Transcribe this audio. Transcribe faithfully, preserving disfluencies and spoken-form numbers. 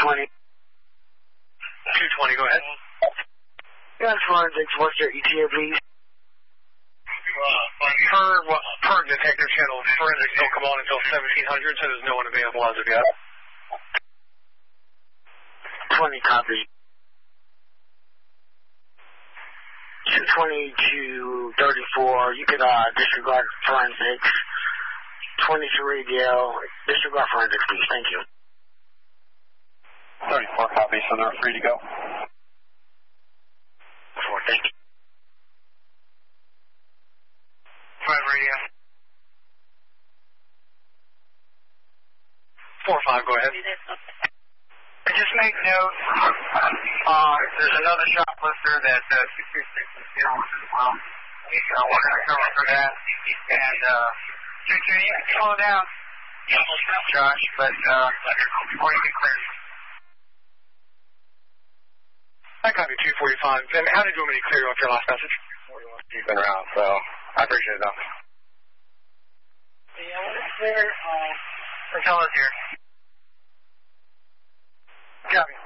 twenty. two twenty, go ahead. Gun forensics, what's your E T A, please? Per, what, per detective channel, forensics don't come on until seventeen hundred, so there's no one available as of yet. twenty copy. two twenty to thirty-four, you could uh, disregard forensics. twenty to radio, disregard forensics, please. Thank you. thirty-four copy, so they're free to go. Four, thank you. five radio. four five, go ahead. Just make note, uh, there's another shoplifter that uh, two three six is dealing with as well. Uh, we're going to cover for that. And, uh, two two, you can slow down, Josh, but, uh, before you get clear. I copy two forty-five. And how did you want me to clear you off your last message? You've been around, so I appreciate it, though. Yeah, I want to clear, uh, Tell us here. Copy.